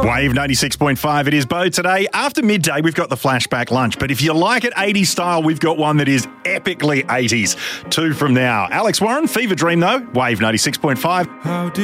Wave 96.5, it is Bo today. After midday, we've got the flashback lunch. But if you like it 80s style, we've got one that is epically 80s. 2 from now. Alex Warren, Fever Dream though, Wave 96.5.